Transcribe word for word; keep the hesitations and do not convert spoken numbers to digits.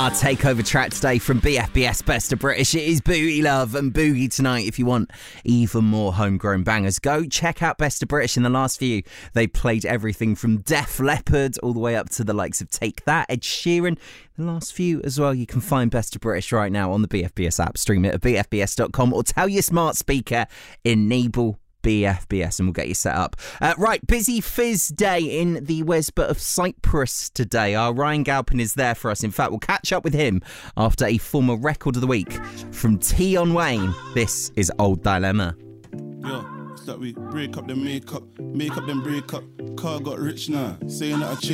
Our takeover track today from B F B S Best of British. It is Boogie Love and Boogie tonight. If you want even more homegrown bangers, go check out Best of British. In the last few, they played everything from Def Leppard all the way up to the likes of Take That, Ed Sheeran. The last few as well, you can find Best of British right now on the B F B S app. Stream it at b f b s dot com or tell your smart speaker, enable B F B S, and we'll get you set up. Uh, right, busy fizz day in the Wesbot of Cyprus today. Our Ryan Galpin is there for us. In fact, we'll catch up with him after a former record of the week from Tion Wayne. This is Old Dilemma. Yo, it's that we break up, then make up, make up, then break up. Car got rich now, saying that I changed.